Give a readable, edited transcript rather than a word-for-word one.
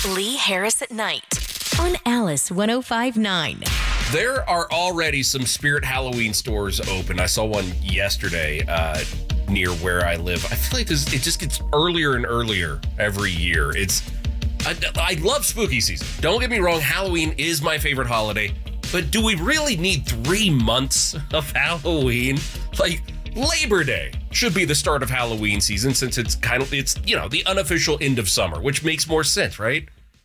Lee Harris at Night on Alice 105.9. There are already some Spirit Halloween stores open. I saw one yesterday near where I live. I feel like it just gets earlier and earlier every year. I love spooky season. Don't get me wrong, Halloween is my favorite holiday. But do we really need 3 months of Halloween? Like, Labor Day should be the start of Halloween season since it's the unofficial end of summer, which makes more sense, right?